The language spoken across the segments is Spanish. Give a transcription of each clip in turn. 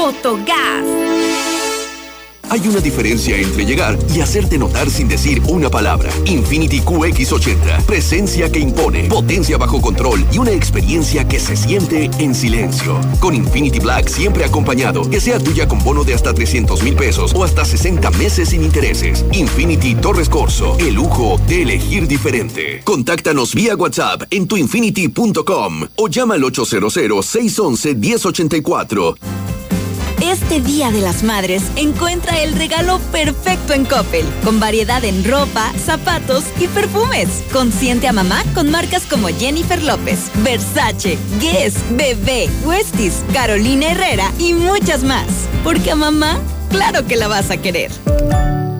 Fotogás. Hay una diferencia entre llegar y hacerte notar sin decir una palabra. Infiniti QX80. Presencia que impone, potencia bajo control y una experiencia que se siente en silencio. Con Infiniti Black siempre acompañado. Que sea tuya con bono de hasta 300,000 pesos o hasta 60 meses sin intereses. Infiniti Torres Corso. El lujo de elegir diferente. Contáctanos vía WhatsApp en tuinfinity.com o llama al 800-611-1084. Este Día de las Madres, encuentra el regalo perfecto en Coppel, con variedad en ropa, zapatos y perfumes. Consiente a mamá con marcas como Jennifer López, Versace, Guess, Bebé, Westies, Carolina Herrera y muchas más. Porque a mamá, claro que la vas a querer. 3, 2,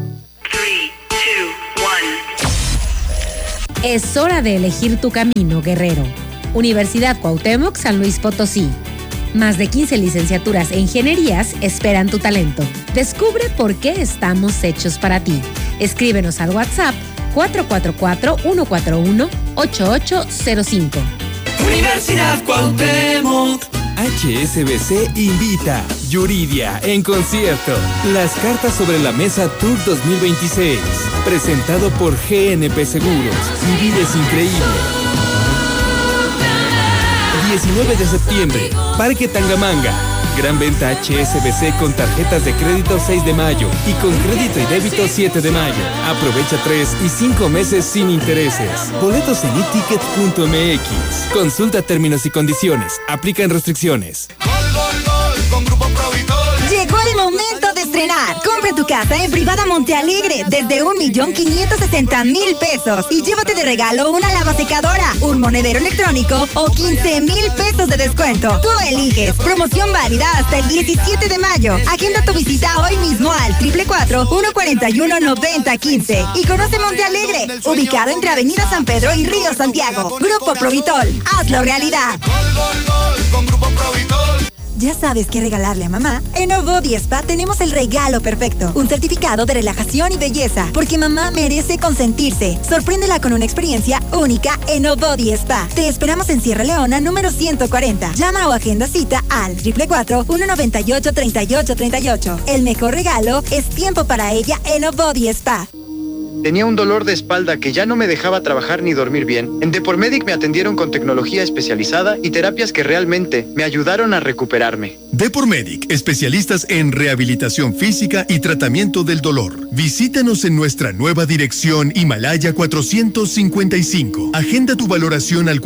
1. Es hora de elegir tu camino, guerrero. Universidad Cuauhtémoc, San Luis Potosí. Más de 15 licenciaturas e ingenierías esperan tu talento. Descubre por qué estamos hechos para ti. Escríbenos al WhatsApp 444-141-8805. Universidad Cuauhtémoc. HSBC invita Yuridia en concierto. Las cartas sobre la mesa Tour 2026. Presentado por GNP Seguros. Vivir es increíble. 19 de septiembre, Parque Tangamanga. Gran venta HSBC con tarjetas de crédito 6 de mayo y con crédito y débito 7 de mayo. Aprovecha 3 y 5 meses sin intereses. Boletos en eticket.mx. Consulta términos y condiciones. Aplican restricciones. Con Grupo Provitol. Llegó el momento de estrenar. Compra tu casa en Privada Montealegre desde 1,560,000 pesos y llévate de regalo una lavasecadora, un monedero electrónico o 15,000 pesos de descuento. Tú eliges. Promoción válida hasta el 17 de mayo. Agenda tu visita hoy mismo al 444-141-9015 y conoce Montealegre, ubicado entre Avenida San Pedro y Río Santiago. Grupo Provitol. Hazlo realidad. Con Grupo Provitol. ¿Ya sabes qué regalarle a mamá? En Obody Spa tenemos el regalo perfecto. Un certificado de relajación y belleza. Porque mamá merece consentirse. Sorpréndela con una experiencia única en Obody Spa. Te esperamos en Sierra Leona, número 140. Llama o agenda cita al 444-198-3838. El mejor regalo es tiempo para ella en Obody Spa. Tenía un dolor de espalda que ya no me dejaba trabajar ni dormir bien. En Depormedic me atendieron con tecnología especializada y terapias que realmente me ayudaron a recuperarme. Depormedic, especialistas en rehabilitación física y tratamiento del dolor. Visítanos en nuestra nueva dirección Himalaya 455. Agenda tu valoración al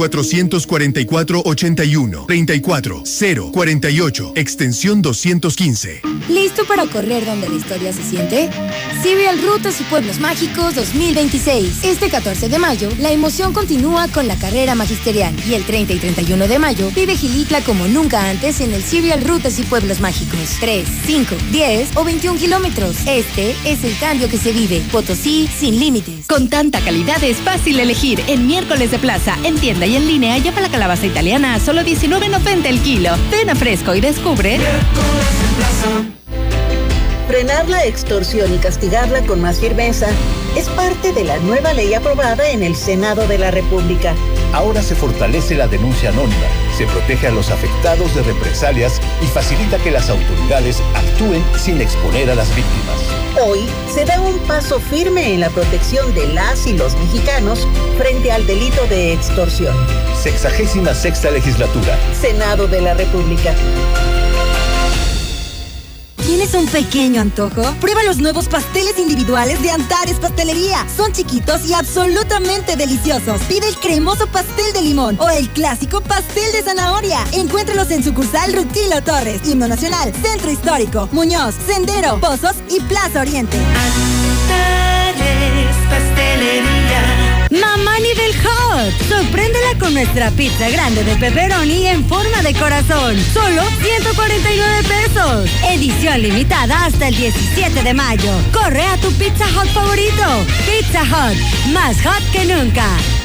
444-81-34-048, extensión 215. ¿Listo para correr donde la historia se siente? Serial Rutas y Pueblos Mágicos 2026. Este 14 de mayo, la emoción continúa con la carrera magisterial y el 30 y 31 de mayo, vive Gilitla como nunca antes en el Serial Rutas y Pueblos Mágicos. 3, 5, 10 o 21 kilómetros. Este es el cambio que se vive. Potosí sin límites. Con tanta calidad es fácil elegir. En Miércoles de Plaza, en tienda y en línea, lleva la calabaza italiana a solo $19.90 el kilo. Ven a Fresco y descubre. Miércoles de Plaza. Frenar la extorsión y castigarla con más firmeza es parte de la nueva ley aprobada en el Senado de la República. Ahora se fortalece la denuncia anónima, se protege a los afectados de represalias y facilita que las autoridades actúen sin exponer a las víctimas. Hoy se da un paso firme en la protección de las y los mexicanos frente al delito de extorsión. 66ª legislatura. Senado de la República. ¿Tienes un pequeño antojo? Prueba los nuevos pasteles individuales de Antares Pastelería. Son chiquitos y absolutamente deliciosos. Pide el cremoso pastel de limón o el clásico pastel de zanahoria. Encuéntralos en sucursal Rutilo Torres, Himno Nacional, Centro Histórico, Muñoz, Sendero, Pozos y Plaza Oriente. Antares Pastelería. Mamá Nivel Hot. Sorpréndela con nuestra pizza grande de pepperoni en forma de corazón. Solo 149 pesos. Edición limitada hasta el 17 de mayo. Corre a tu Pizza Hut favorito. Pizza Hut, más hot que nunca.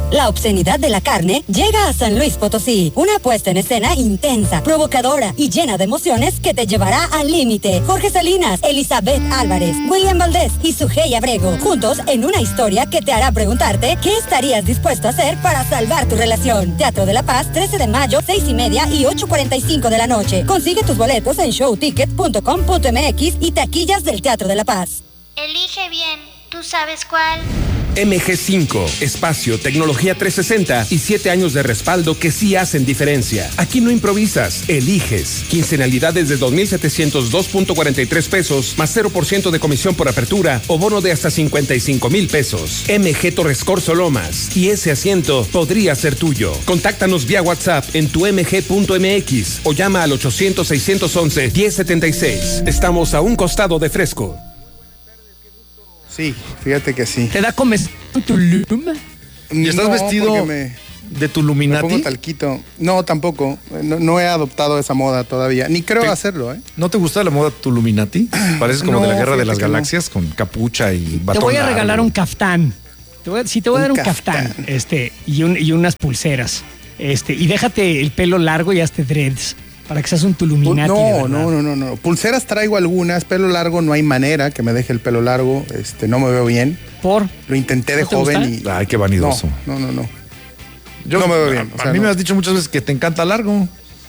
La obscenidad de la carne llega a San Luis Potosí. Una puesta en escena intensa, provocadora y llena de emociones que te llevará al límite. Jorge Salinas, Elizabeth Álvarez, William Valdés y Sujei Abrego, juntos en una historia que te hará preguntarte qué estarías dispuesto a hacer para salvar tu relación. Teatro de la Paz, 13 de mayo, 6:30 y 8:45 de la noche. Consigue tus boletos en showticket.com.mx y taquillas del Teatro de la Paz. Elige bien, ¿tú sabes cuál? MG5, espacio, tecnología 360 y 7 años de respaldo que sí hacen diferencia. Aquí no improvisas, eliges. Quincenalidades de 2,702.43 pesos, más 0% de comisión por apertura o bono de hasta 55,000 pesos. MG Torres Corzo Lomas. Y ese asiento podría ser tuyo. Contáctanos vía WhatsApp en tu mg.mx o llama al 800-611-1076. Estamos a un costado de Fresco. Sí, fíjate que sí. ¿Te da comes Tulum? ¿Y estás vestido de Tuluminati? Me pongo talquito. No, tampoco. No he adoptado esa moda todavía. Ni creo hacerlo, ¿eh? ¿No te gusta la moda Tuluminati? Pareces como de la Guerra de las Galaxias, con capucha y batón. Te voy a largo. regalar un caftán. Te voy a dar un caftán y unas pulseras. Y déjate el pelo largo y hazte dreads. Para que seas un Tuluminati. No. Pulseras traigo algunas, pelo largo no hay manera que me deje el pelo largo, no me veo bien. ¿Por? Lo intenté de joven y... Ay, qué vanidoso. No. Yo no me veo bien. A mí me has dicho muchas veces que te encanta largo.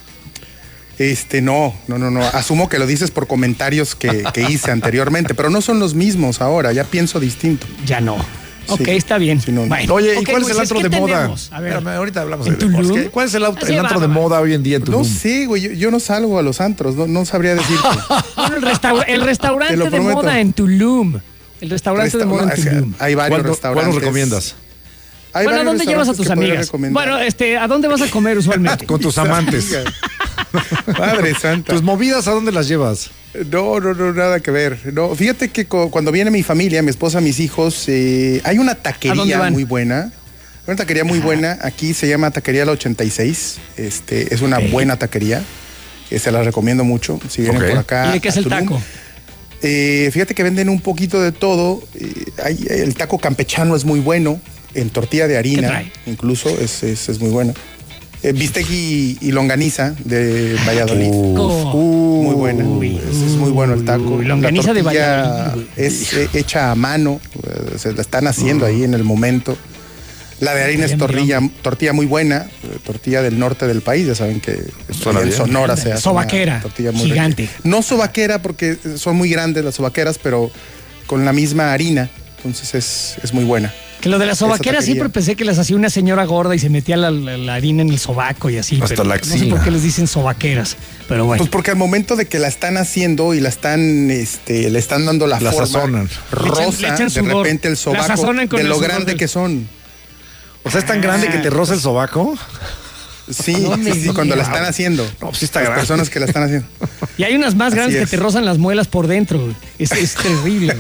No. Asumo que lo dices por comentarios que hice anteriormente, pero no son los mismos ahora, ya pienso distinto. Ya no. Ok, está bien. Sí, no. Bueno, oye, ¿y cuál es el antro de moda? A ver, espérame, ahorita hablamos de deportes. ¿Cuál es el antro de moda hoy en día en Tulum? No sé, güey, yo no salgo a los antros, no sabría decirte. Bueno, el restaurante de moda en Tulum. El restaurante de moda en Tulum. Hay varios restaurantes. ¿Cuál nos recomiendas? Bueno, ¿a dónde llevas a tus amigas? Bueno, ¿a dónde vas a comer usualmente? Con tus amantes. Padre santa. ¿Tus movidas a dónde las llevas? No, nada que ver. No, fíjate que cuando viene mi familia, mi esposa, mis hijos, hay una taquería muy buena. Una taquería muy buena. Aquí se llama Taquería La 86. Es una buena taquería. Se la recomiendo mucho. Si vienen por acá. ¿Y de qué es el taco? Fíjate que venden un poquito de todo. El taco campechano es muy bueno. En tortilla de harina, incluso, es muy bueno. Bistec y longaniza de Valladolid. Muy buena. Es muy bueno el taco. Longaniza de Valladolid. Es hecha a mano. Se la están haciendo ahí en el momento. La de harina es tortilla muy buena. Tortilla del norte del país. Ya saben que en Sonora se hace. Sobaquera. Tortilla muy gigante. Rica. No sobaquera porque son muy grandes las sobaqueras, pero con la misma harina. Entonces es muy buena. Que lo de la sobaquera siempre pensé que las hacía una señora gorda y se metía la harina en el sobaco y así. Hasta la axila. No sé por qué les dicen sobaqueras, pero bueno. Pues porque al momento de que la están haciendo y la están, le están dando la forma sazonan. Rosa, de repente el sobaco, de lo grande que son. O sea, es tan grande que te roza el sobaco. Sí, cuando la están haciendo. No, pues sí está las grande. personas que la están haciendo. Y hay unas más grandes que te rozan las muelas por dentro. Es terrible.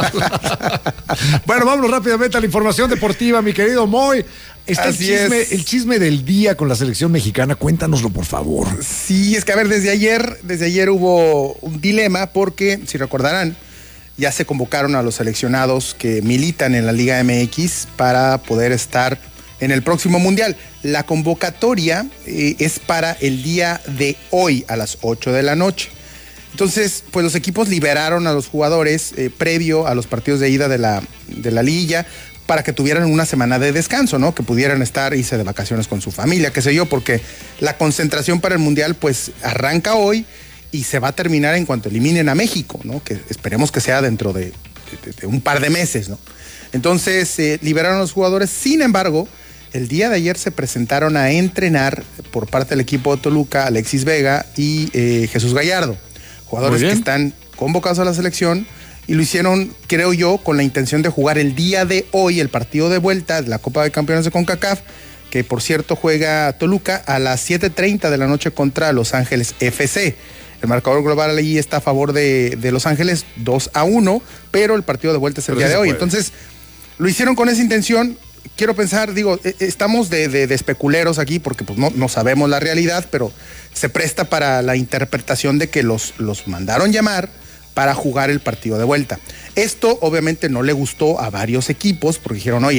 Bueno, vámonos rápidamente a la información deportiva, mi querido Moy. Está el chisme del día con la selección mexicana. Cuéntanoslo, por favor. Sí, es que a ver, desde ayer hubo un dilema porque, si recordarán, ya se convocaron a los seleccionados que militan en la Liga MX para poder estar en el próximo Mundial. La convocatoria es para el día de hoy a las 8 de la noche. Entonces, pues los equipos liberaron a los jugadores previo a los partidos de ida de la liguilla para que tuvieran una semana de descanso, ¿no? Que pudieran irse de vacaciones con su familia, qué sé yo, porque la concentración para el Mundial pues arranca hoy y se va a terminar en cuanto eliminen a México, ¿no? Que esperemos que sea dentro de un par de meses, ¿no? Entonces, liberaron a los jugadores. Sin embargo, el día de ayer se presentaron a entrenar por parte del equipo de Toluca Alexis Vega y Jesús Gallardo, jugadores que están convocados a la selección y lo hicieron, creo yo, con la intención de jugar el día de hoy el partido de vuelta de la Copa de Campeones de CONCACAF, que por cierto juega Toluca a las 7:30 de la noche contra Los Ángeles FC. El marcador global ahí está a favor de Los Ángeles 2-1, pero el partido de vuelta es el día de hoy. Entonces, lo hicieron con esa intención. Quiero pensar, estamos de especuleros aquí porque pues no sabemos la realidad, pero se presta para la interpretación de que los mandaron llamar para jugar el partido de vuelta. Esto obviamente no le gustó a varios equipos porque dijeron, oye,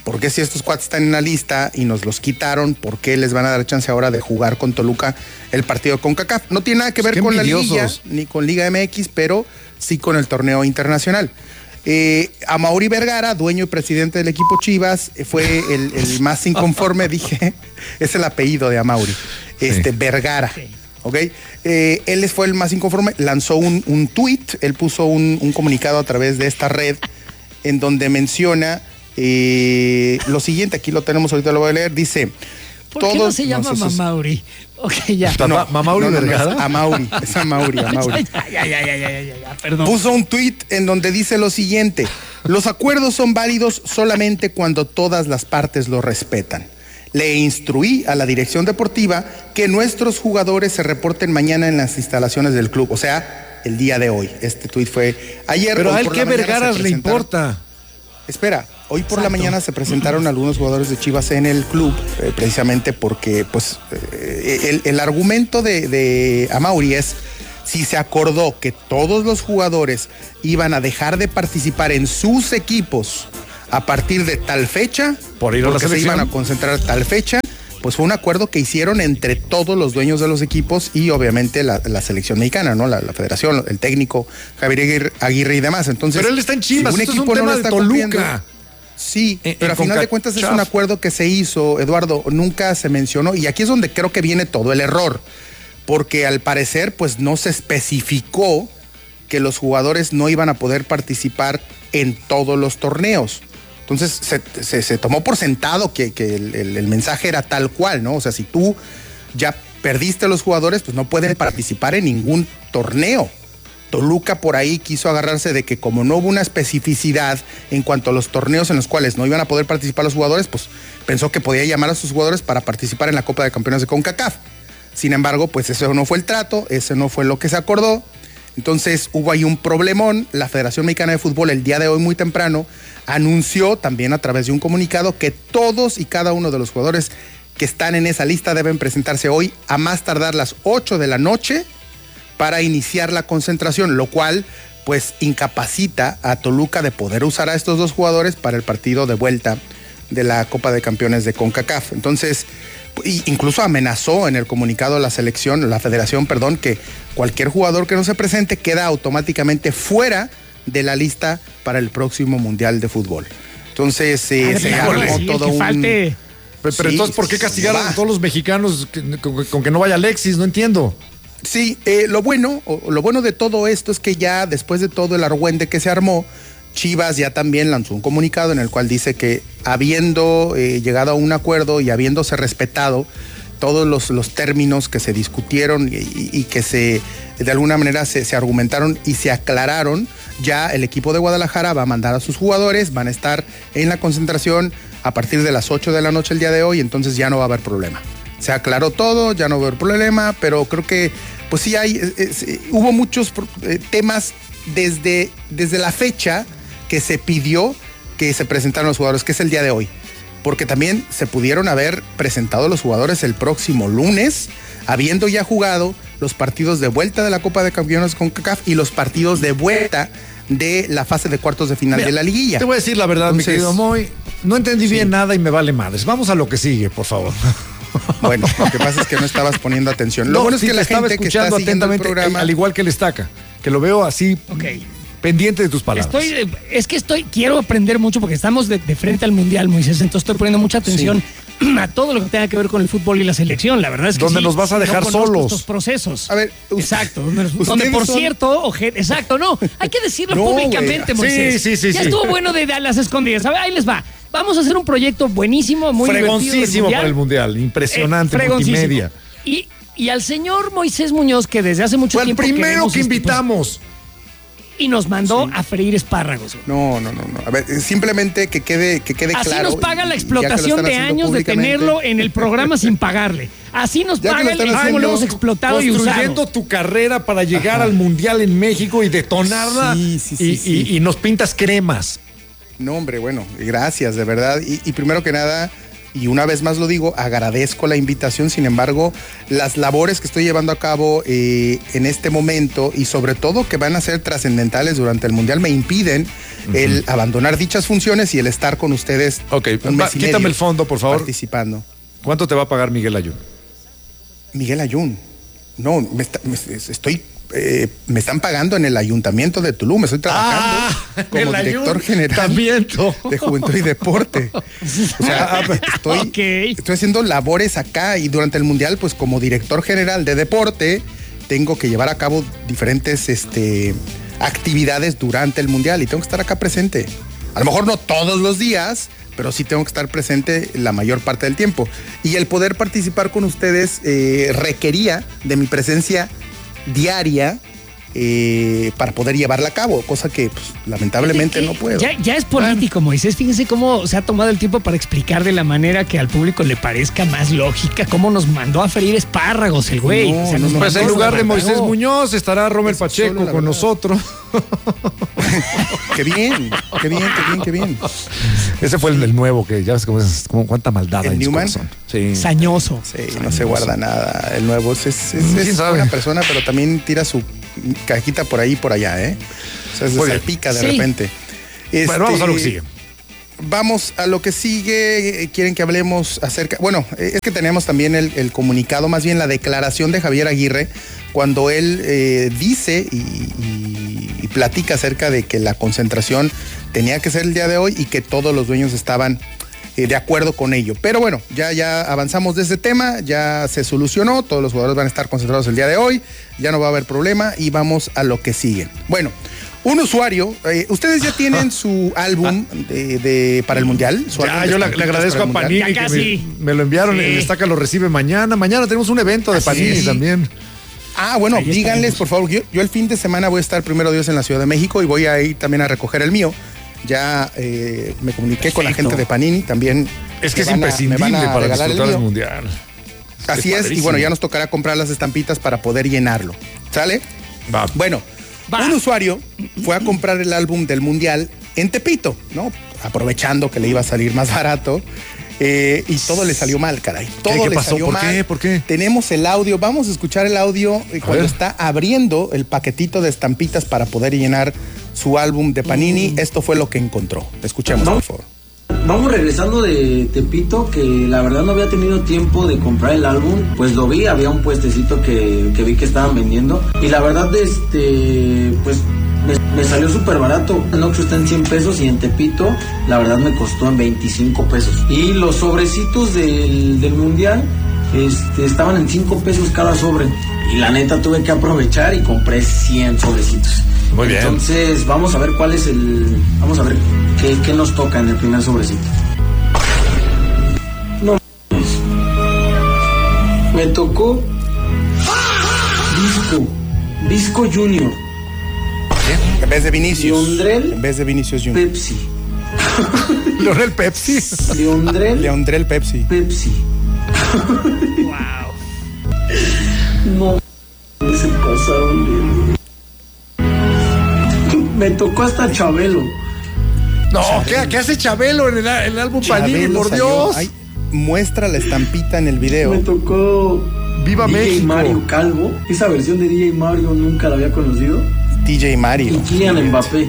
¿por qué si estos cuates están en la lista y nos los quitaron, por qué les van a dar chance ahora de jugar con Toluca el partido con CONCACAF? No tiene nada que ver con la liguilla, ni con Liga MX, pero sí con el torneo internacional. Amaury Vergara, dueño y presidente del equipo Chivas, fue el más inconforme, dije, es el apellido de Amaury, Vergara, ¿ok? Él fue el más inconforme, lanzó un tuit, él puso un comunicado a través de esta red en donde menciona lo siguiente, aquí lo tenemos, ahorita lo voy a leer, dice... ¿Por qué no se llama Mamauri? Ok, ya. No, ¿Mamauri Vergara? Es Amaury. Ya, perdón. Puso un tuit en donde dice lo siguiente: los acuerdos son válidos solamente cuando todas las partes lo respetan. Le instruí a la dirección deportiva que nuestros jugadores se reporten mañana en las instalaciones del club, o sea, el día de hoy. Este tuit fue ayer. Pero a él qué Vergaras le importa. Espera, hoy por la mañana se presentaron algunos jugadores de Chivas en el club, precisamente porque pues el argumento de Amaury es, si se acordó que todos los jugadores iban a dejar de participar en sus equipos a partir de tal fecha, porque se iban a concentrar tal fecha, pues fue un acuerdo que hicieron entre todos los dueños de los equipos y obviamente la selección mexicana, ¿no? La federación, el técnico Javier Aguirre y demás. Entonces, pero él está en Chivas, si un esto equipo es un tema no de Toluca. Sí, pero a final de cuentas es un acuerdo que se hizo, Eduardo, nunca se mencionó, y aquí es donde creo que viene todo el error, porque al parecer pues no se especificó que los jugadores no iban a poder participar en todos los torneos. Entonces se tomó por sentado que el mensaje era tal cual, ¿no? O sea, si tú ya perdiste a los jugadores, pues no pueden participar en ningún torneo. Toluca por ahí quiso agarrarse de que como no hubo una especificidad en cuanto a los torneos en los cuales no iban a poder participar los jugadores, pues pensó que podía llamar a sus jugadores para participar en la Copa de Campeones de CONCACAF. Sin embargo, pues eso no fue el trato, eso no fue lo que se acordó. Entonces hubo ahí un problemón. La Federación Mexicana de Fútbol el día de hoy muy temprano anunció también a través de un comunicado que todos y cada uno de los jugadores que están en esa lista deben presentarse hoy a más tardar las 8 de la noche para iniciar la concentración, lo cual pues incapacita a Toluca de poder usar a estos dos jugadores para el partido de vuelta de la Copa de Campeones de CONCACAF. Entonces, incluso amenazó en el comunicado la federación, que cualquier jugador que no se presente queda automáticamente fuera de la lista para el próximo Mundial de Fútbol. Entonces, se armó todo un... Falte. Pero entonces, ¿por qué castigar a todos los mexicanos con que no vaya Alexis? No entiendo. Sí, lo bueno de todo esto es que ya después de todo el argüende que se armó, Chivas ya también lanzó un comunicado en el cual dice que habiendo llegado a un acuerdo y habiéndose respetado todos los términos que se discutieron y que de alguna manera se argumentaron y se aclararon, ya el equipo de Guadalajara va a mandar a sus jugadores, van a estar en la concentración a partir de las 8 de la noche el día de hoy, entonces ya no va a haber problema. Se aclaró todo, ya no va a haber problema, pero creo que pues sí hubo muchos temas desde la fecha que se pidió que se presentaran los jugadores, que es el día de hoy. Porque también se pudieron haber presentado los jugadores el próximo lunes, habiendo ya jugado los partidos de vuelta de la Copa de Campeones con CONCACAF y los partidos de vuelta de la fase de cuartos de final de la liguilla. Te voy a decir la verdad, mi querido Moy, no entendí bien nada y me vale madres. Vamos a lo que sigue, por favor. Bueno, lo que pasa es que no estabas poniendo atención. Lo bueno es que la gente que está siguiendo el programa... Al igual que el Estaca, que lo veo así... Pendiente de tus palabras. Quiero aprender mucho porque estamos de frente al Mundial, Moisés, entonces estoy poniendo mucha atención a todo lo que tenga que ver con el fútbol y la selección. La verdad es que donde nos vas a dejar solos. Estos procesos. A ver, exacto. Donde por cierto, exacto, no, hay que decirlo públicamente, Moisés. Sí. Ya estuvo bueno de las escondidas. A ver, ahí les va. Vamos a hacer un proyecto buenísimo, muy fregoncísimo para el Mundial. Impresionante, multimedia. Y al señor Moisés Muñoz, que desde hace mucho tiempo... Fue el primero que invitamos. Y nos mandó a freír espárragos. No. A ver, simplemente que quede claro. Así nos pagan la explotación de años de tenerlo en el programa sin pagarle. Así nos pagan cómo lo hemos explotado y usado. Construyendo tu carrera para llegar al Mundial en México y detonarla. Sí. Y nos pintas cremas. No, hombre, bueno, gracias, de verdad. Y primero que nada, y una vez más lo digo, agradezco la invitación. Sin embargo, las labores que estoy llevando a cabo en este momento, y sobre todo que van a ser trascendentales durante el Mundial, me impiden el abandonar dichas funciones y el estar con ustedes. Ok, quítame el fondo, por favor. Participando. ¿Cuánto te va a pagar Miguel Ayun? Miguel Ayun. No, me están pagando en el Ayuntamiento de Tulum. Estoy trabajando como director general de Juventud y Deporte. O sea, estoy haciendo labores acá, y durante el Mundial, pues como director general de deporte, tengo que llevar a cabo diferentes actividades durante el Mundial y tengo que estar acá presente. A lo mejor no todos los días, pero sí tengo que estar presente la mayor parte del tiempo. Y el poder participar con ustedes requería de mi presencia diaria para poder llevarla a cabo, cosa que pues, lamentablemente no puedo. Ya es político, Moisés. Fíjense cómo se ha tomado el tiempo para explicar de la manera que al público le parezca más lógica, cómo nos mandó a freír espárragos el güey. Pues en lugar de Moisés Muñoz estará Rommel Pacheco con nosotros. Qué bien. Ese fue el nuevo, que ya ves como cuánta maldad hay en su corazón. Sí. Sañoso. Sí, no se guarda nada. El nuevo es buena persona, pero también tira su cajita por ahí y por allá, O sea, se salpica de repente. Bueno, vamos a lo que sigue. Vamos a lo que sigue. Quieren que hablemos acerca... Bueno, es que tenemos también el comunicado, más bien la declaración de Javier Aguirre, cuando él dice y platica acerca de que la concentración tenía que ser el día de hoy y que todos los dueños estaban de acuerdo con ello. Pero bueno, ya avanzamos de ese tema, ya se solucionó, todos los jugadores van a estar concentrados el día de hoy, ya no va a haber problema y vamos a lo que sigue. Bueno, un usuario, ustedes ya tienen su álbum para el Mundial. Yo le agradezco a Panini que me lo enviaron, el Estaca lo recibe mañana. Mañana tenemos un evento de Panini también. Bueno, díganles por favor, yo el fin de semana voy a estar primero Dios en la Ciudad de México y voy a ir también a recoger el mío. Ya me comuniqué con la gente de Panini también. Es que es imprescindible para disfrutar el Mundial. Así es, y bueno, ya nos tocará comprar las estampitas para poder llenarlo. ¿Sale? Va. Bueno, un usuario fue a comprar el álbum del Mundial en Tepito, ¿no? Aprovechando que le iba a salir más barato. Y todo le salió mal, caray. Todo le salió mal. ¿Por qué? Tenemos el audio. Vamos a escuchar el audio cuando está abriendo el paquetito de estampitas para poder llenar su álbum de Panini. Esto fue lo que encontró. Escuchemos, por favor. Vamos regresando de Tepito, que la verdad no había tenido tiempo de comprar el álbum. Pues lo vi, había un puestecito que vi que estaban vendiendo. Y la verdad, pues me salió súper barato. El Oxxo está en 100 pesos y en Tepito, la verdad, me costó en 25 pesos. Y los sobrecitos del Mundial estaban en 5 pesos cada sobre. Y la neta tuve que aprovechar y compré 100 sobrecitos. Muy bien. Entonces, vamos a ver cuál es vamos a ver qué nos toca en el primer sobrecito. No. Me tocó Visco Junior. En vez de Vinicius. Leondrell. En vez de Vinicius Junior. Pepsi. Leondrell Pepsi. Leondrell Pepsi. Pepsi. Wow. No. Se pasaron. Me tocó hasta Chabelo. No, ¿qué hace Chabelo en el álbum Panini? Por Dios. Muestra la estampita en el video. Me tocó Viva DJ México. Mario Calvo. Esa versión de DJ Mario nunca la había conocido. DJ Mario. Y Kylian Mbappé.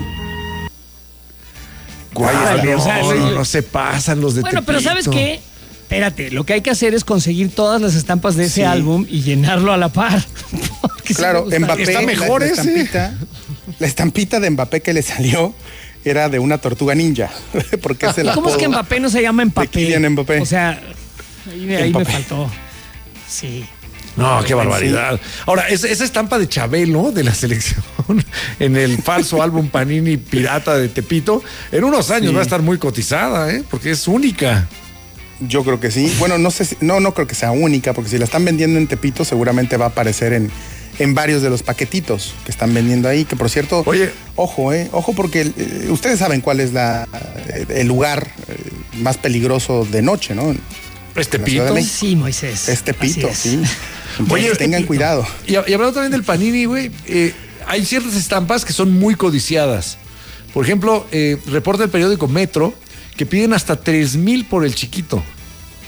No se pasan los de Bueno, pero Tepito. ¿sabes qué? Espérate, lo que hay que hacer es conseguir todas las estampas de ese álbum y llenarlo a la par. Claro, Mbappé está mejor la estampita de Mbappé que le salió era de una tortuga ninja. Porque es el ¿Cómo es que Mbappé no se llama Mbappé? Kylian Mbappé. O sea, ahí me faltó. Sí. No, qué barbaridad. Ahora, esa estampa de Chabelo de la selección en el falso álbum Panini Pirata de Tepito, en unos años va a estar muy cotizada, porque es única. Yo creo que sí. Bueno, no sé, no creo que sea única, porque si la están vendiendo en Tepito, seguramente va a aparecer en varios de los paquetitos que están vendiendo ahí, que por cierto, oye, ojo porque ustedes saben cuál es el lugar más peligroso de noche, ¿no? ¿Es Tepito? Sí, Moisés. Es Tepito, sí. Entonces, oye, tengan cuidado. Y hablando también del Panini, güey, hay ciertas estampas que son muy codiciadas. Por ejemplo, reporta el periódico Metro que piden hasta 3,000 por el chiquito.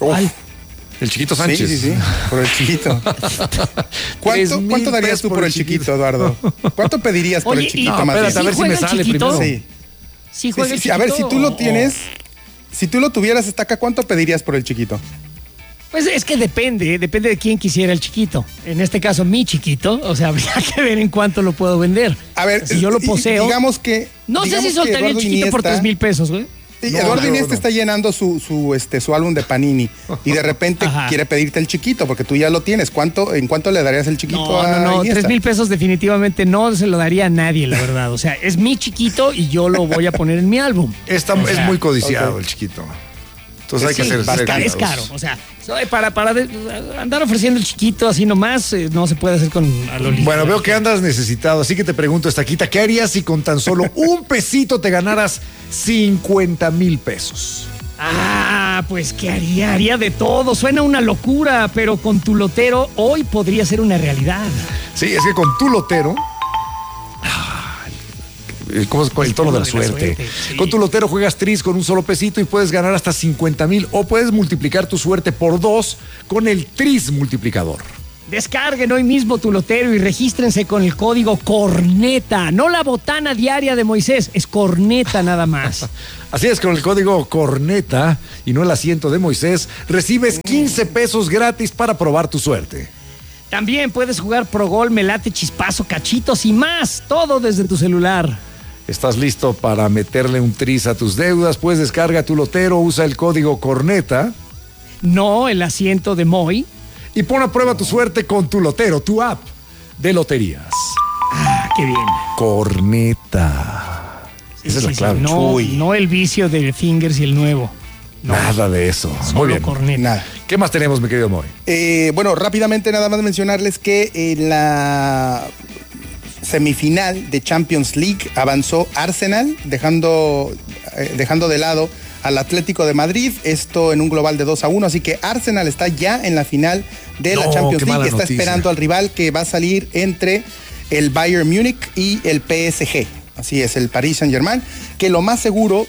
El Chiquito Sánchez. Sí, por el Chiquito. ¿Cuánto darías tú por el Chiquito, Eduardo? ¿Cuánto pedirías por el Chiquito? No, espérate, a ver si me sale primero. Sí, a ver, si tú lo tienes, si tú lo tuvieras, Estaca, ¿cuánto pedirías por el Chiquito? Pues es que depende de quién quisiera el Chiquito. En este caso, mi Chiquito, o sea, habría que ver en cuánto lo puedo vender. A ver, si yo lo poseo. Digamos que. No sé si soltaría el Chiquito por 3,000 pesos, güey. Eduardo Iniesta está llenando su álbum de Panini y de repente quiere pedirte el Chiquito porque tú ya lo tienes. ¿En cuánto le darías el Chiquito a No, Iniesta? 3,000 pesos definitivamente no se lo daría a nadie, la verdad. O sea, es mi Chiquito y yo lo voy a poner en mi álbum. Es muy codiciado el Chiquito. Entonces hay que hacer bastante, es caro. O sea, para andar ofreciendo el Chiquito así nomás, no se puede hacer con a lo listo. Bueno, veo que andas necesitado, así que te pregunto, Estaquita, ¿qué harías si con tan solo un pesito te ganaras 50,000 pesos? Pues ¿qué haría? Haría de todo. Suena una locura, pero con tu lotero hoy podría ser una realidad. Sí, es que con tu lotero... ¿Cómo es con el tono de la suerte? Sí. Con tu lotero juegas tris con un solo pesito y puedes ganar hasta 50,000 o puedes multiplicar tu suerte por 2 con el tris multiplicador. Descarguen hoy mismo tu lotero y regístrense con el código CORNETA. No la botana diaria de Moisés, es corneta nada más. Así es, con el código CORNETA y no el asiento de Moisés, recibes 15 pesos gratis para probar tu suerte. También puedes jugar Pro Gol, Melate, Chispazo, Cachitos y más, todo desde tu celular. ¿Estás listo para meterle un tris a tus deudas? Pues descarga tu lotero, usa el código CORNETA. No el asiento de Moy. Y pon a prueba tu suerte con tu lotero, tu app de loterías. Qué bien. Corneta. Esa es la clave. No el vicio del Fingers y el nuevo. No. Nada de eso. Solo muy bien. Corneta. Nada. ¿Qué más tenemos, mi querido Moy? Bueno, rápidamente nada más mencionarles que en la semifinal de Champions League avanzó Arsenal, dejando de lado al Atlético de Madrid, esto en un global de 2-1, así que Arsenal está ya en la final de la Champions League, está esperando al rival que va a salir entre el Bayern Múnich y el PSG. Así es, el Paris Saint-Germain, que lo más seguro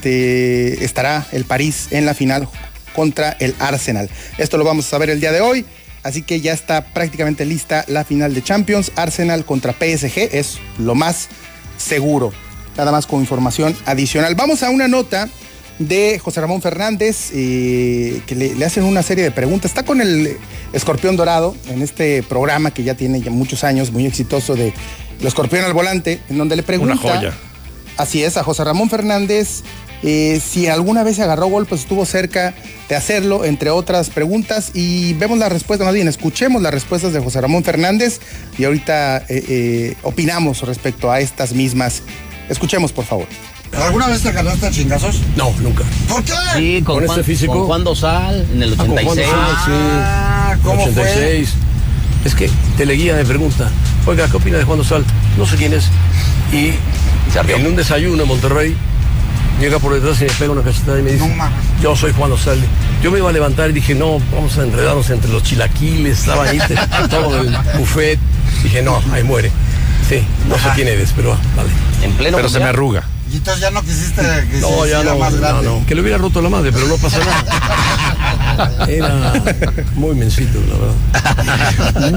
estará el París en la final contra el Arsenal. Esto lo vamos a saber el día de hoy. Así que ya está prácticamente lista la final de Champions. Arsenal contra PSG es lo más seguro. Nada más con información adicional. Vamos a una nota de José Ramón Fernández, que le hacen una serie de preguntas. Está con el Escorpión Dorado en este programa que ya tiene ya muchos años, muy exitoso, de El Escorpión al Volante, en donde le pregunta... Una joya. Así es, a José Ramón Fernández... si alguna vez se agarró golpes, estuvo cerca de hacerlo, entre otras preguntas, y vemos la respuesta, más bien escuchemos las respuestas de José Ramón Fernández y ahorita opinamos respecto a estas mismas. Escuchemos, por favor. ¿Alguna vez te agarraste a chingazos? No, nunca. ¿Por qué? Sí, con este físico. Con Juan Dosal en el 86. ¿Cómo 86. Fue? Es que Teleguía me pregunta, oiga, ¿qué opina de Juan Dosal? No sé quién es. Y en un desayuno en Monterrey, llega por detrás y me pega una cachetada y me dice, yo soy Juan Dosal. Yo me iba a levantar y dije, no, vamos a enredarnos entre los chilaquiles, estaba ahí todo el buffet. Dije, no, ahí muere. Sí, no sé quién eres, pero vale. En pleno pero se me arruga. Y entonces ya no quisiste que no, se ya hiciera más grande. No. Que le hubiera roto la madre, pero no pasa nada. Era muy mencito, la verdad.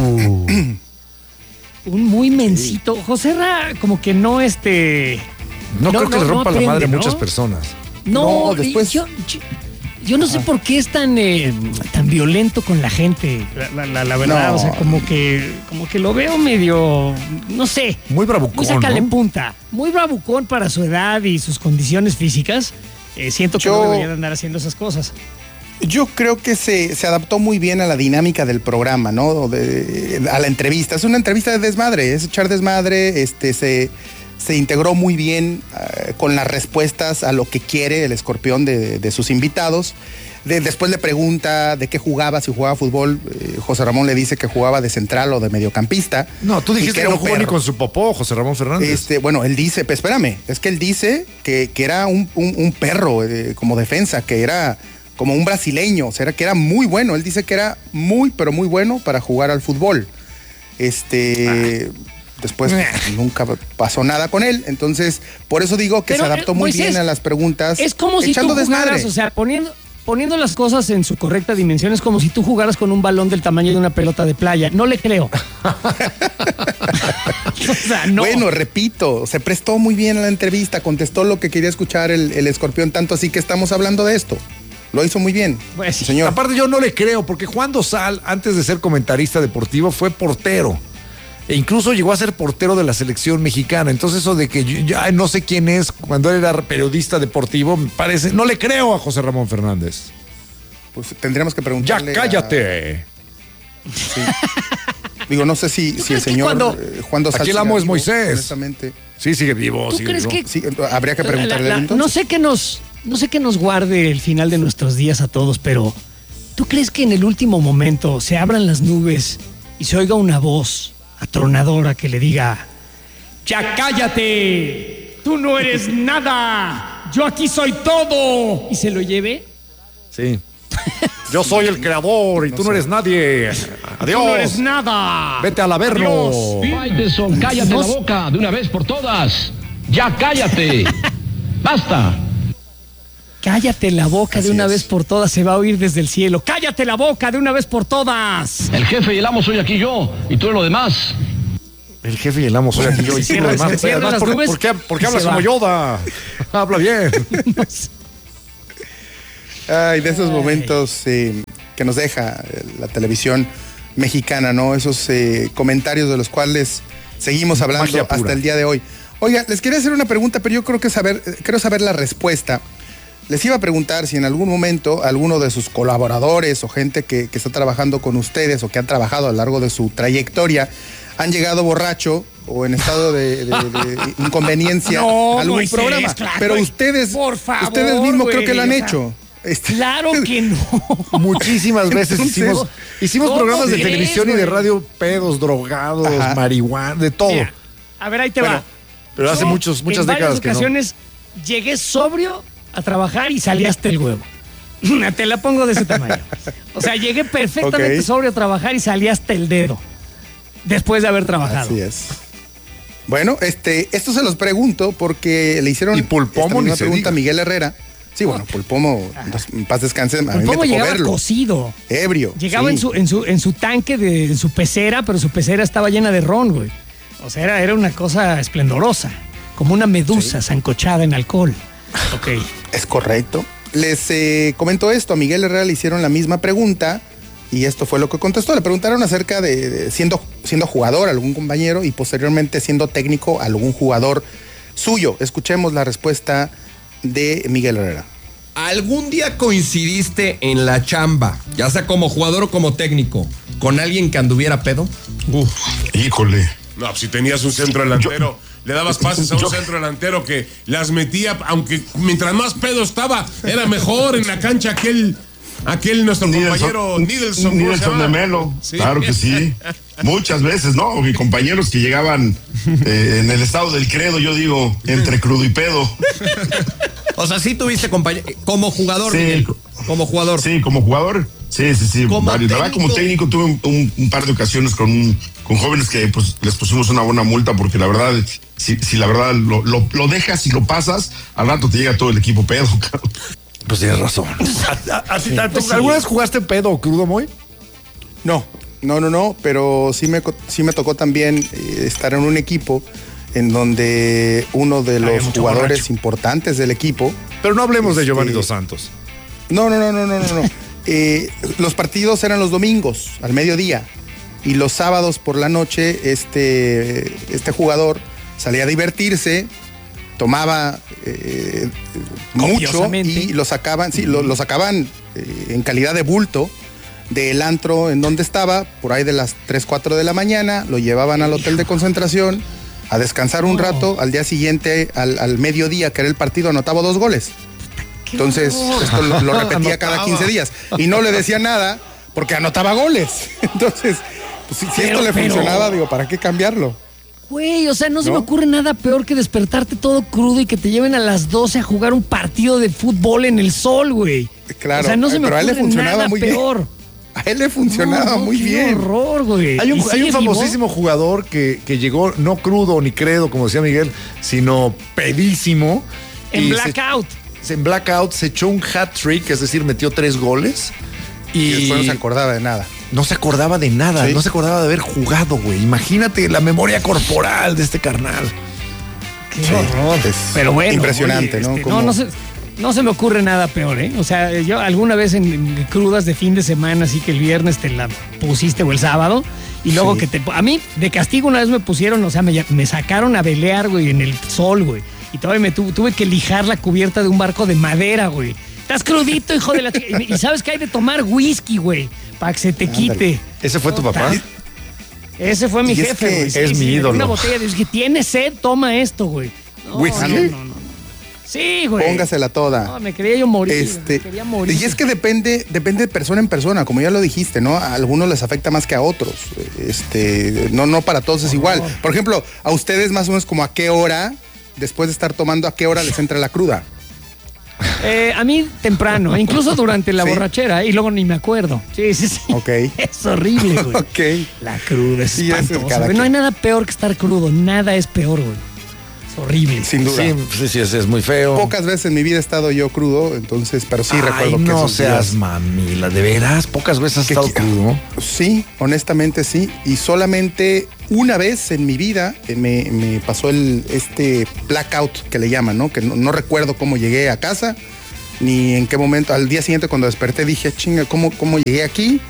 Un muy mencito. José Ra, como que no No creo que le rompa aprende, la madre a ¿no? muchas personas. No, después... Yo no sé por qué es tan violento con la gente, la verdad. No. O sea, como que lo veo medio, no sé. Muy bravucón, muy sácale ¿no? punta. Muy bravucón para su edad y sus condiciones físicas. Siento que no debería de andar haciendo esas cosas. Yo creo que se adaptó muy bien a la dinámica del programa, ¿no? A la entrevista. Es una entrevista de desmadre, es echar desmadre, se integró muy bien con las respuestas a lo que quiere el Escorpión de sus invitados. Después le pregunta de qué jugaba, si jugaba fútbol. José Ramón le dice que jugaba de central o de mediocampista. No, tú dijiste que no jugó ni con su popó, José Ramón Fernández. Bueno, él dice, pues espérame, es que él dice que era un perro como defensa, que era como un brasileño, o sea, que era muy bueno. Él dice que era muy, pero muy bueno para jugar al fútbol. Después nunca pasó nada con él, entonces por eso digo que se adaptó muy bien a las preguntas. Es como si tú jugaras, o sea, poniendo las cosas en su correcta dimensión, es como si tú jugaras con un balón del tamaño de una pelota de playa. No le creo. O sea, no. Bueno, repito, se prestó muy bien a la entrevista, contestó lo que quería escuchar el Escorpión, tanto así que estamos hablando de esto. Lo hizo muy bien, pues, señor. Aparte yo no le creo, porque Juan Dosal, antes de ser comentarista deportivo, fue portero. E incluso llegó a ser portero de la selección mexicana. Entonces eso de que yo ya no sé quién es cuando él era periodista deportivo, me parece, no le creo a José Ramón Fernández. Pues tendríamos que preguntarle. Ya cállate. Sí. Digo, no sé si el señor Juan Dosal. Aquí el amo es Moisés. Honestamente. Sí, sigue vivo. ¿Tú crees vivo. que sí, habría que preguntarle entonces? No sé qué nos guarde el final de nuestros días a todos, pero ¿tú crees que en el último momento se abran las nubes y se oiga una voz atronadora que le diga: ¡ya cállate! ¡Tú no eres nada! ¡Yo aquí soy todo! ¿Y se lo lleve? Sí. Yo soy el creador y tú no eres nadie. Adiós. Tú no eres nada. Vete al averno. Faitelson, cállate la boca de una vez por todas. ¡Ya cállate! ¡Basta! Cállate la boca de una vez por todas, se va a oír desde el cielo. ¡Cállate la boca de una vez por todas! El jefe y el amo soy aquí yo, y tú eres lo demás. El jefe y el amo soy aquí yo, y tú lo demás. ¿Por qué hablas como Yoda? Habla bien. Ay, de esos momentos que nos deja la televisión mexicana, ¿no? Esos comentarios de los cuales seguimos hablando hasta el día de hoy. Oiga, les quería hacer una pregunta, pero yo quiero saber la respuesta. Les iba a preguntar si en algún momento alguno de sus colaboradores o gente que está trabajando con ustedes o que han trabajado a lo largo de su trayectoria han llegado borracho o en estado de inconveniencia a algún programa. Claro, pero ustedes mismos creo que lo han hecho. Claro que no. Muchísimas veces hicimos programas de televisión y de radio pedos, drogados, marihuana, de todo. Mira, a ver, ahí te va. Pero hace muchas décadas que no. En ocasiones llegué sobrio a trabajar y salí hasta el huevo. Te la pongo de ese tamaño. O sea, llegué perfectamente sobrio a trabajar y salí hasta el dedo. Después de haber trabajado. Así es. Bueno, esto se los pregunto porque le hicieron una pregunta a Miguel Herrera. Sí, bueno, Pulpomo, en paz descanse, a mí me tocó verlo. Cocido. Ebrio. Llegaba en su tanque en su pecera, pero su pecera estaba llena de ron, güey. O sea, era una cosa esplendorosa, como una medusa zancochada en alcohol. Ok. Es correcto. Les comento esto, a Miguel Herrera le hicieron la misma pregunta y esto fue lo que contestó. Le preguntaron acerca de siendo jugador algún compañero y posteriormente siendo técnico algún jugador suyo. Escuchemos la respuesta de Miguel Herrera. ¿Algún día coincidiste en la chamba, ya sea como jugador o como técnico, con alguien que anduviera pedo? Híjole. No, si tenías un centro delantero, le dabas pases a un centro delantero que las metía, aunque mientras más pedo estaba, era mejor en la cancha aquel nuestro compañero Nidelson de Melo, sí. Claro que sí. Muchas veces, ¿no? Mis compañeros que llegaban en el estado del credo, yo digo, entre crudo y pedo. O sea, sí tuviste como jugador, sí, Miguel. Como jugador. Sí, como jugador. Sí. La verdad, como técnico tuve un par de ocasiones con jóvenes que pues les pusimos una buena multa porque la verdad, si la verdad lo dejas y lo pasas, al rato te llega todo el equipo pedo, cabrón. Pues tienes razón. ¿Alguna vez jugaste pedo o crudo, Moy? No, pero sí me tocó también estar en un equipo en donde uno de los jugadores importantes del equipo... Pero no hablemos de Giovanni Dos Santos. No. Los partidos eran los domingos, al mediodía, y los sábados por la noche este jugador salía a divertirse, tomaba mucho y lo sacaban en calidad de bulto del antro en donde estaba, por ahí de las 3, 4 de la mañana, lo llevaban al hotel de concentración a descansar un rato, al día siguiente, al mediodía, que era el partido, anotaba 2 goles. Entonces, esto lo repetía cada 15 días. Y no le decía nada porque anotaba goles. Entonces, pues, si esto le funcionaba, digo, ¿para qué cambiarlo? Güey, o sea, no se me ocurre nada peor que despertarte todo crudo y que te lleven a las 12 a jugar un partido de fútbol en el sol, güey. Claro, o sea, no se me pero a él le funcionaba nada muy peor. Bien. A él le funcionaba muy bien. Qué horror, güey. Hay un famosísimo jugador que llegó no crudo ni credo, como decía Miguel, sino pedísimo. En blackout. en blackout, se echó un hat-trick, es decir, metió 3 goles. Y después no se acordaba de nada. No se acordaba de nada, ¿sí? No se acordaba de haber jugado, güey. Imagínate la memoria corporal de este carnal. Qué horror. Pero bueno. Impresionante, oye, ¿no? No se me ocurre nada peor, ¿eh? O sea, yo alguna vez en crudas de fin de semana, así que el viernes te la pusiste o el sábado, y luego a mí de castigo una vez me pusieron, o sea, me sacaron a velear, güey, en el sol, güey. Y todavía me tuve que lijar la cubierta de un barco de madera, güey. Estás crudito, hijo de la chica. Y sabes que hay de tomar whisky, güey, para que se te quite. ¿Ese fue tu papá? Ese fue mi jefe, güey. Es mi ídolo. Una botella de whisky. ¿Tienes sed? Toma esto, güey. ¿Whisky? No. Sí, güey. Póngasela toda. No, me quería yo morir. Me quería morir. Y es que depende de persona en persona, como ya lo dijiste, ¿no? A algunos les afecta más que a otros. No para todos es igual. Por ejemplo, a ustedes más o menos como a qué hora, después de estar tomando, a qué hora les entra la cruda. A mí temprano, incluso durante la borrachera, y luego ni me acuerdo. Sí. Ok. Es horrible, güey. Ok. La cruda es espantosa. Es no hay nada peor que estar crudo, nada es peor, güey. Horrible. Sin duda. Sí, es muy feo. Pocas veces en mi vida he estado yo crudo, entonces, pero sí recuerdo que no seas mamila, de veras, pocas veces has estado crudo. Sí, honestamente sí, y solamente una vez en mi vida me pasó este blackout que le llaman, ¿no? Que no recuerdo cómo llegué a casa, ni en qué momento. Al día siguiente cuando desperté dije, chinga, ¿cómo llegué aquí?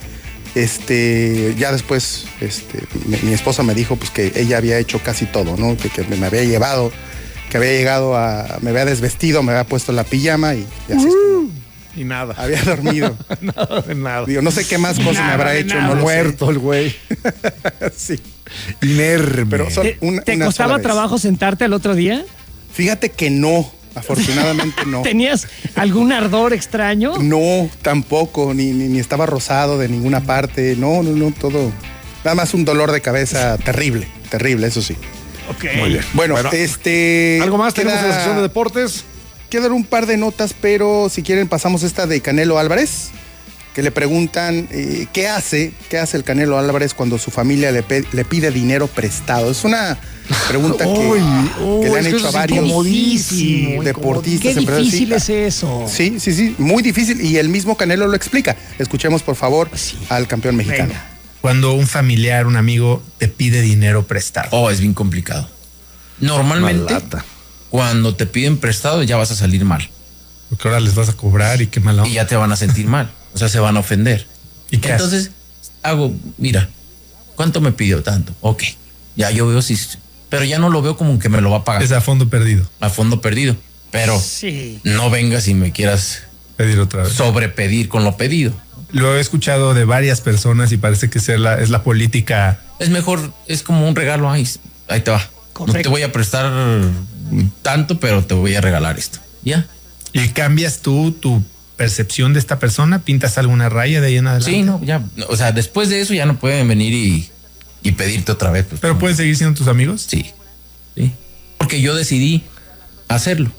Ya después mi esposa me dijo pues que ella había hecho casi todo, ¿no? Que me había llevado, que había llegado me había desvestido, me había puesto la pijama y así. Y nada. Había dormido. nada. Digo, no sé qué más cosas me habrá hecho. No muerto el güey. Sí. Inerme. Pero ¿Te costaba trabajo sentarte al otro día? Fíjate que no. Afortunadamente no. ¿Tenías algún ardor extraño? No, tampoco, ni estaba rosado de ninguna parte. No, todo. Nada más un dolor de cabeza terrible, eso sí. Ok. Muy bien. Bueno, ¿algo más tenemos en la sección de deportes? Quedan un par de notas, pero si quieren pasamos esta de Canelo Álvarez, que le preguntan qué hace el Canelo Álvarez cuando su familia le pide dinero prestado. Es una pregunta que le han hecho a varios deportistas. Qué difícil es eso. Sí, muy difícil, y el mismo Canelo lo explica. Escuchemos por favor al campeón mexicano. Venga. Cuando un familiar, un amigo te pide dinero prestado. Es bien complicado. Normalmente cuando te piden prestado ya vas a salir mal. Porque ahora les vas a cobrar y qué mala onda. Y ya te van a sentir mal, o sea, se van a ofender. ¿Y qué entonces mira, ¿cuánto me pidió? Tanto. Ok, ya yo veo pero ya no lo veo como que me lo va a pagar. Es a fondo perdido. A fondo perdido. Pero no vengas y me quieras pedir otra vez. Sobrepedir con lo pedido. Lo he escuchado de varias personas y parece que es la política. Es mejor, es como un regalo. Ahí te va. Correcto. No te voy a prestar tanto, pero te voy a regalar esto. ¿Ya? ¿Y cambias tu percepción de esta persona? ¿Pintas alguna raya de ahí en adelante? Sí, no, ya. O sea, después de eso ya no pueden venir y pedirte otra vez. Pues, ¿pero pueden seguir siendo tus amigos? Sí. Porque yo decidí hacerlo.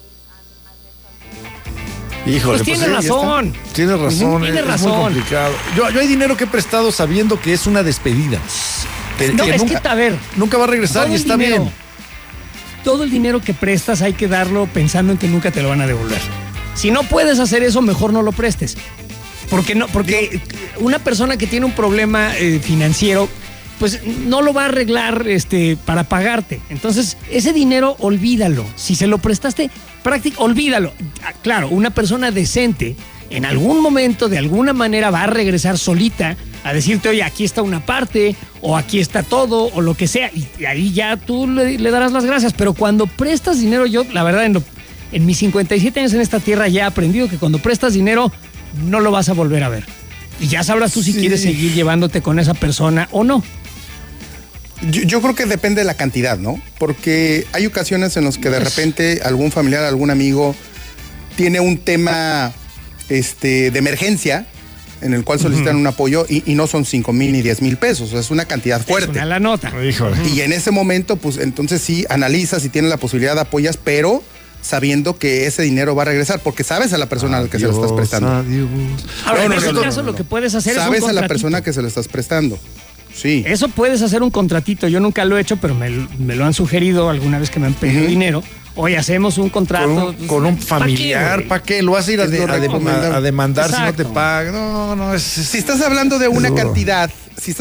Híjole, pues tiene razón. Tiene razón. Tiene razón. Es muy complicado. Yo hay dinero que he prestado sabiendo que es una despedida. A ver, nunca va a regresar y está bien. Todo el dinero que prestas hay que darlo pensando en que nunca te lo van a devolver. Si no puedes hacer eso, mejor no lo prestes. Porque una persona que tiene un problema financiero, pues no lo va a arreglar para pagarte. Entonces, ese dinero olvídalo. Si se lo prestaste, olvídalo. Claro, una persona decente en algún momento, de alguna manera, va a regresar solita a decirte, oye, aquí está una parte, o aquí está todo, o lo que sea, y ahí ya tú le darás las gracias. Pero cuando prestas dinero, yo, la verdad, en mis 57 años en esta tierra ya he aprendido que cuando prestas dinero, no lo vas a volver a ver. Y ya sabrás tú si quieres seguir llevándote con esa persona o no. Yo creo que depende de la cantidad, ¿no? Porque hay ocasiones en las que de repente algún familiar, algún amigo tiene un tema de emergencia en el cual solicitan un apoyo y no son 5,000 ni 10,000 pesos, es una cantidad fuerte. Es la nota. Y en ese momento, pues entonces sí analizas si tienes la posibilidad de apoyas, pero sabiendo que ese dinero va a regresar, porque sabes a la persona a la que se lo estás prestando. Ahora, en ese caso lo que puedes hacer es un contratito. Sabes a la persona que se lo estás prestando. Sí. Eso puedes hacer un contratito. Yo nunca lo he hecho, pero me lo han sugerido alguna vez que me han pedido dinero. Oye, hacemos un contrato. Con un familiar, ¿para qué? Lo vas a ir a demandar si no te pagan. No, es. Si estás hablando de una cantidad,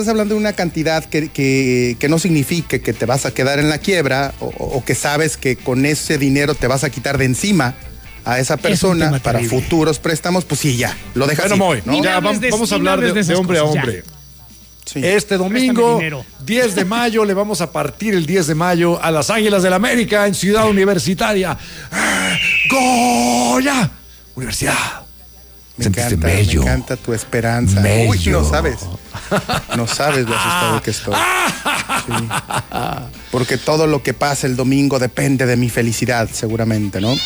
que no signifique que te vas a quedar en la quiebra o que sabes que con ese dinero te vas a quitar de encima a esa persona para futuros préstamos, pues sí, ya, lo dejas ir, ¿no? Ya, vamos a hablar de hombre a hombre. Sí. Este domingo, 10 de mayo, le vamos a partir el 10 de mayo a las Águilas del América en Ciudad Universitaria. ¡Goya! Universidad. Me encanta tu esperanza. Mello. Uy, no sabes lo asustado que estoy. Sí. Porque todo lo que pasa el domingo depende de mi felicidad, seguramente, ¿no?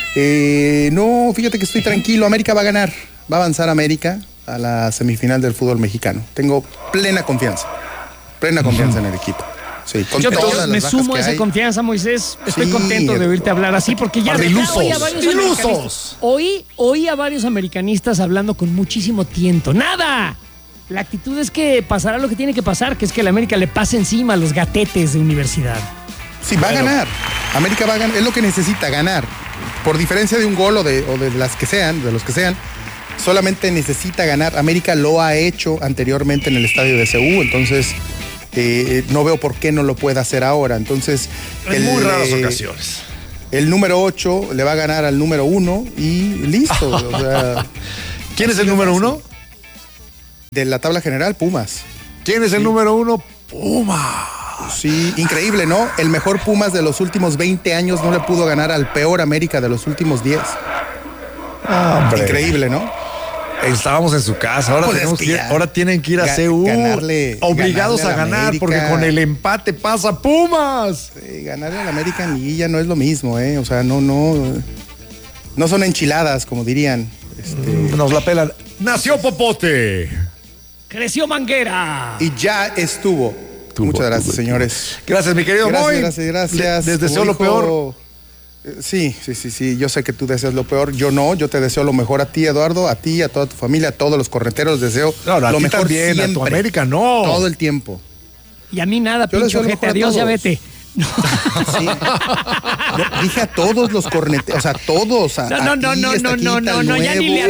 No, fíjate que estoy tranquilo. América va a ganar. Va a avanzar América a la semifinal del fútbol mexicano. Tengo plena confianza en el equipo. Sí, con yo todas me las sumo a esa hay. confianza, Moisés. Estoy contento de oírte hablar así porque ya ilusos. Oí a varios americanistas hablando con muchísimo tiento. ¡Nada! La actitud es que pasará lo que tiene que pasar, que es que el América le pase encima a los gatetes de universidad. Sí, va a ganar. América va a ganar. Es lo que necesita, ganar. Por diferencia de un gol o de los que sean, solamente necesita ganar. América lo ha hecho anteriormente en el estadio de CU, entonces no veo por qué no lo pueda hacer ahora. Entonces, en muy raras ocasiones. El número 8 le va a ganar al número 1 y listo. O sea, ¿quién es el número 1? De la tabla general, Pumas. ¿Quién es el número 1? Pumas. Sí, increíble, ¿no? El mejor Pumas de los últimos 20 años no le pudo ganar al peor América de los últimos 10. Increíble, ¿no? Estábamos en su casa, ahora tienen que ir a CU obligados a ganar América, porque con el empate pasa Pumas. Ganarle al América en liguilla no es lo mismo, o sea, no son enchiladas, como dirían. Nos la pelan. Nació Popote. Creció Manguera. Y ya estuvo. Muchas gracias, señores. Gracias, mi querido Moy. Gracias. Les deseo lo peor. Sí. Yo sé que tú deseas lo peor. Yo no. Yo te deseo lo mejor a ti, Eduardo, a ti, a toda tu familia, a todos los correteros. Deseo lo mejor también, siempre. A tu América, no. Todo el tiempo. Y a mí nada, pinche ojete. Adiós, ya vete. No. Sí. Dije a todos los corneteros, o sea, todos. No, ya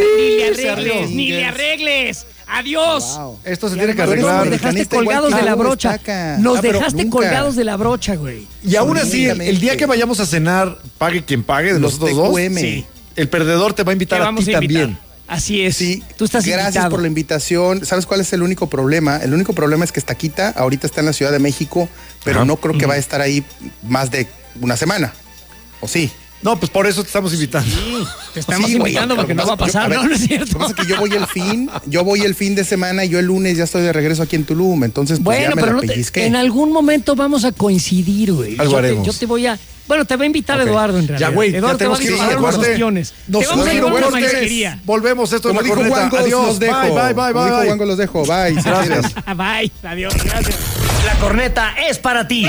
ni le arregles. Adiós. Wow. Esto se tiene que arreglar. Nos dejaste colgados de la brocha. Nos dejaste colgados de la brocha, güey. Y aún así, el día que vayamos a cenar, pague quien pague de nosotros dos. Sí. El perdedor te va a invitar a ti también. Así es. Sí, tú estás gracias invitado. Por la invitación. ¿Sabes cuál es el único problema? El único problema es que Estaquita ahorita está en la Ciudad de México, pero no creo que va a estar ahí más de una semana. ¿O sí? No, pues por eso te estamos invitando. Sí, te estamos invitando porque no va a pasar. No es cierto. Lo que pasa es que yo voy el fin de semana y yo el lunes ya estoy de regreso aquí en Tulum. Entonces, pues ya me la pellizqué. En algún momento vamos a coincidir, güey. Algo haremos. Yo te voy a... Bueno, te va a invitar Eduardo en realidad. Ya, güey, Eduardo te va a disparar unas opciones. Te vamos a llevar una marisquería. Volvemos, esto como es La dijo Corneta. Juangos, Adiós, los dejo. Bye. Como dijo Juangos, los dejo. Bye. Gracias. Bye, adiós, gracias. La corneta es para ti.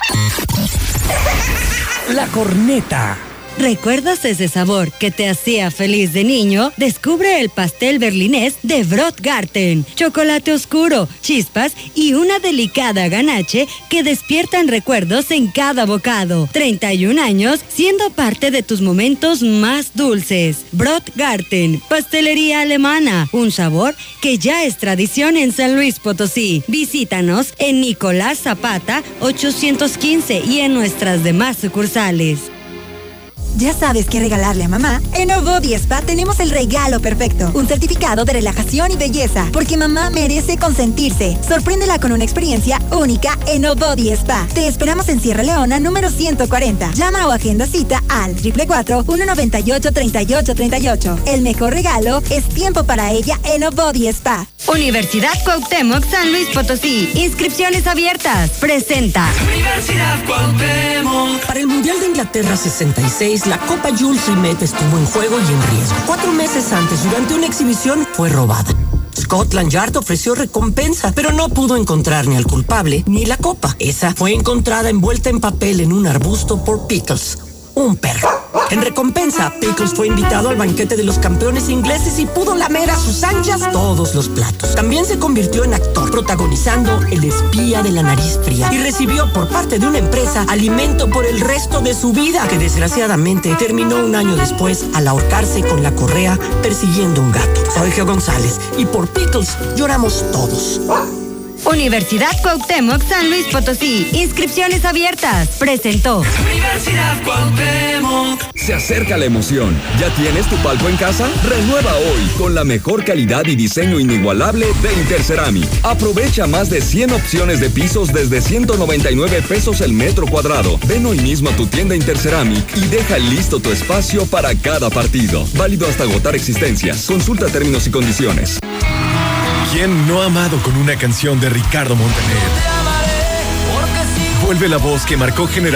La Corneta. ¿Recuerdas ese sabor que te hacía feliz de niño? Descubre el pastel berlinés de Brotgarten. Chocolate oscuro, chispas y una delicada ganache que despiertan recuerdos en cada bocado. 31 años siendo parte de tus momentos más dulces. Brotgarten, pastelería alemana. Un sabor que ya es tradición en San Luis Potosí. Visítanos en Nicolás Zapata 815 y en nuestras demás sucursales. ¿Ya sabes qué regalarle a mamá? En Obody Spa tenemos el regalo perfecto. Un certificado de relajación y belleza. Porque mamá merece consentirse. Sorpréndela con una experiencia única en Obody Spa. Te esperamos en Sierra Leona, número 140. Llama o agenda cita al 444-198-3838. El mejor regalo es tiempo para ella en Obody Spa. Universidad Cuauhtémoc San Luis Potosí. Inscripciones abiertas. Presenta. Universidad Cuauhtémoc. Para el Mundial de Inglaterra 66, la Copa Jules Rimet estuvo en juego y en riesgo. 4 meses antes, durante una exhibición, fue robada. Scotland Yard ofreció recompensa, pero no pudo encontrar ni al culpable ni la copa. Esa fue encontrada envuelta en papel en un arbusto por Pickles. un perro. En recompensa, Pickles fue invitado al banquete de los campeones ingleses y pudo lamer a sus anchas todos los platos. También se convirtió en actor, protagonizando El espía de la nariz fría, y recibió por parte de una empresa alimento por el resto de su vida, que desgraciadamente terminó un año después al ahorcarse con la correa persiguiendo un gato. Soy Geo González y por Pickles lloramos todos. Universidad Cuauhtémoc San Luis Potosí. Inscripciones abiertas. Presentó. Universidad Cuauhtémoc. Se acerca la emoción. ¿Ya tienes tu palco en casa? Renueva hoy con la mejor calidad y diseño inigualable de Interceramic. Aprovecha más de 100 opciones de pisos desde 199 pesos el metro cuadrado. Ven hoy mismo a tu tienda Interceramic y deja listo tu espacio para cada partido. Válido hasta agotar existencias. Consulta términos y condiciones. ¿Quién no ha amado con una canción de Ricardo Montaner? Vuelve la voz que marcó generaciones.